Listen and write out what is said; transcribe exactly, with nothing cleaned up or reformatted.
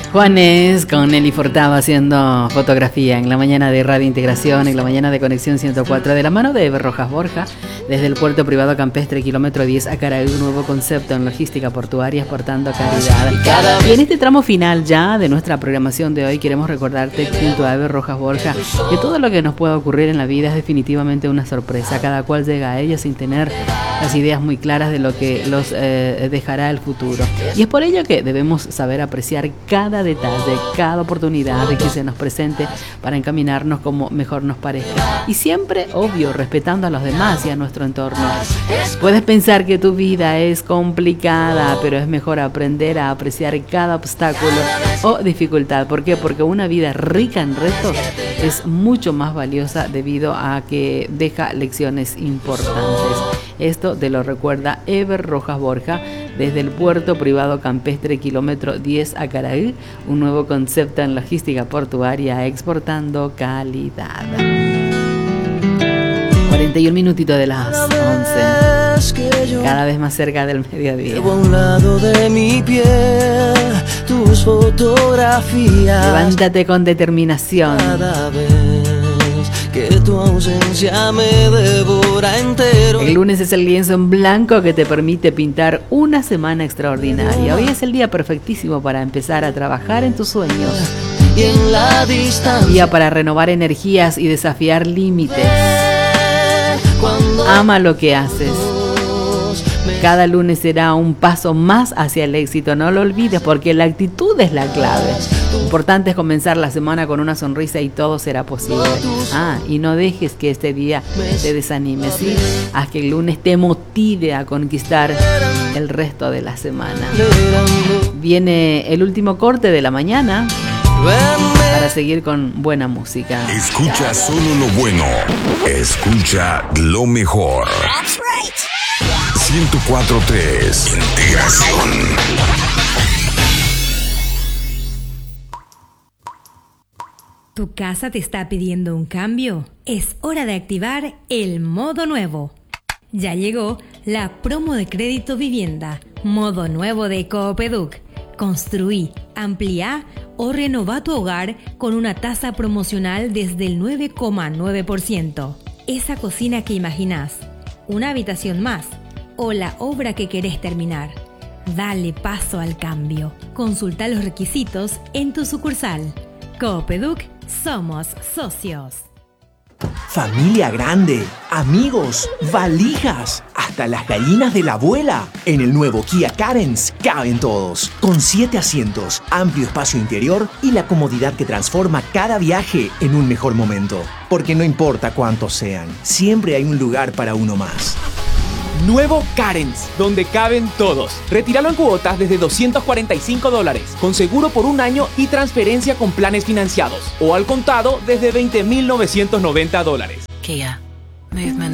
Juanes con Nelly Furtado haciendo fotografía en la mañana de Radio Integración, en la mañana de Conexión ciento cuatro, de la mano de Eber Rojas Borja, desde el puerto privado campestre, kilómetro diez, Acaraí, un nuevo concepto en logística portuaria exportando calidad. Y en este tramo final ya de nuestra programación de hoy queremos recordarte junto a Eber Rojas Borja que todo lo que nos pueda ocurrir en la vida es definitivamente una sorpresa. Cada cual llega a ella sin tener las ideas muy claras de lo que los eh, dejará el futuro. Y es por ello que debemos saber apreciar cada detalle, cada oportunidad de que se nos presente para encaminarnos como mejor nos parezca. Y siempre, obvio, respetando a los demás y a nuestro entorno. Puedes pensar que tu vida es complicada, pero es mejor aprender a apreciar cada obstáculo o dificultad. ¿Por qué? Porque una vida rica en retos es mucho más valiosa debido a que deja lecciones importantes. Esto te lo recuerda Eber Rojas Borja desde el puerto privado campestre, kilómetro diez, Acaraí, un nuevo concepto en logística portuaria exportando calidad. cuarenta y un minutitos de las once, cada vez más cerca del mediodía. Llevo a un lado de mi piel tus fotografías. Levántate con determinación. Cada vez que tu ausencia me devora entero. El lunes es el lienzo en blanco que te permite pintar una semana extraordinaria. Hoy es el día perfectísimo para empezar a trabajar en tus sueños. Y en la distancia. Día para renovar energías y desafiar límites. Ama lo que haces. Cada lunes será un paso más hacia el éxito. No lo olvides porque la actitud es la clave. Lo importante es comenzar la semana con una sonrisa y todo será posible. Ah, y no dejes que este día te desanime, ¿sí? Haz que el lunes te motive a conquistar el resto de la semana. Viene el último corte de la mañana para seguir con buena música. Escucha solo lo bueno. Escucha lo mejor. ciento cuatro punto tres Integración. ¿Tu casa te está pidiendo un cambio? Es hora de activar el modo nuevo. Ya llegó la promo de crédito vivienda, modo nuevo de Coopeduc. Construí, ampliá o renová tu hogar con una tasa promocional desde el nueve coma nueve por ciento. Esa cocina que imaginás, una habitación más o la obra que querés terminar. Dale paso al cambio. Consulta los requisitos en tu sucursal. Coopeduc, somos socios. Familia grande, amigos, valijas, hasta las gallinas de la abuela. En el nuevo Kia Carens caben todos, con siete asientos, amplio espacio interior y la comodidad que transforma cada viaje en un mejor momento. Porque no importa cuántos sean, siempre hay un lugar para uno más. Nuevo Carens, donde caben todos. Retíralo en cuotas desde doscientos cuarenta y cinco dólares, con seguro por un año y transferencia con planes financiados. O al contado desde veinte mil novecientos noventa dólares. Kia. Movement